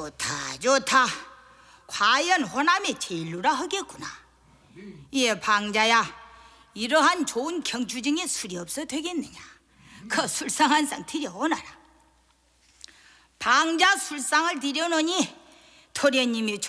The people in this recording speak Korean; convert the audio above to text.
좋다 좋다. 과연 호남의 제일루라 하겠구나. 예, 방자야, 이러한 좋은 경주 중에 술이 없어 되겠느냐. 그 술상 한 상 들여오너라. 방자 술상을 들여놓으니 토련님이